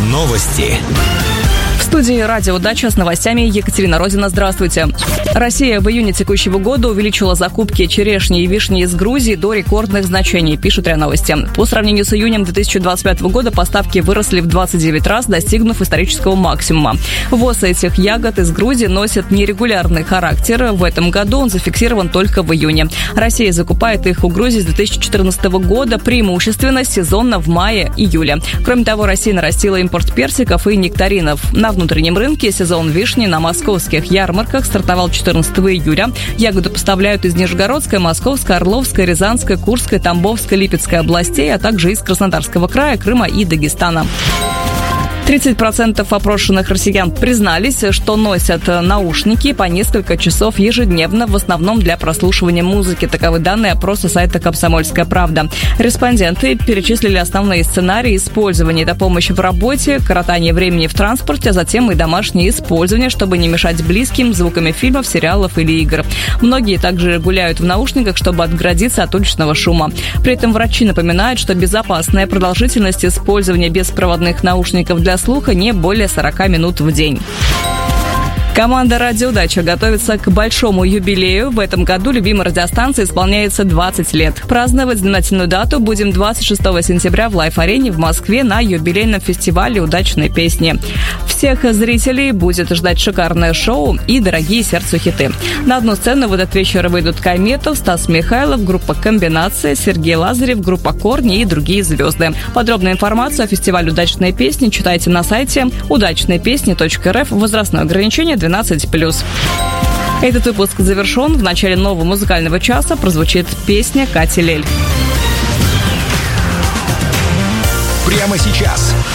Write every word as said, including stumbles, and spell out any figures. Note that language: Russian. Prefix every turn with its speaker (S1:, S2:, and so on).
S1: Новости.
S2: В студии «Радио Дача» с новостями Екатерина Родина. Здравствуйте. Россия в июне текущего года увеличила закупки черешни и вишни из Грузии до рекордных значений, пишут РИА Новости. По сравнению с июнем две тысячи двадцать пятого года поставки выросли в двадцать девять раз, достигнув исторического максимума. Ввоз этих ягод из Грузии носит нерегулярный характер. В этом году он зафиксирован только в июне. Россия закупает их у Грузии с две тысячи четырнадцатого года, преимущественно сезонно в мае-июле. Кроме того, Россия нарастила импорт персиков и нектаринов. На внутреннем рынке сезон вишни на московских ярмарках стартовал четырнадцатого июля. Ягоду поставляют из Нижегородской, Московской, Орловской, Рязанской, Курской, Тамбовской, Липецкой областей, а также из Краснодарского края, Крыма и Дагестана. тридцать процентов опрошенных россиян признались, что носят наушники по несколько часов ежедневно, в основном для прослушивания музыки. Таковы данные опроса сайта «Комсомольская правда». Респонденты перечислили основные сценарии использования. Это помощь в работе, коротание времени в транспорте, а затем и домашнее использование, чтобы не мешать близким звуками фильмов, сериалов или игр. Многие также гуляют в наушниках, чтобы отгородиться от уличного шума. При этом врачи напоминают, что безопасная продолжительность использования беспроводных наушников для слуха не более сорок минут в день. Команда «Радио Дача» готовится к большому юбилею. В этом году любимой радиостанции исполняется двадцать лет. Праздновать знаменательную дату будем двадцать шестого сентября в Лайф-арене в Москве на юбилейном фестивале «Удачные песни». Всех зрителей будет ждать шикарное шоу и дорогие сердцу хиты. На одну сцену в этот вечер выйдут Кометов, Стас Михайлов, группа «Комбинация», Сергей Лазарев, группа «Корни» и другие звезды. Подробную информацию о фестивале «Удачные песни» читайте на сайте удачные песни точка эр эф. Возрастное ограничение двенадцать плюс. Этот выпуск завершен. В начале нового музыкального часа прозвучит песня Кати Лель.
S1: Прямо сейчас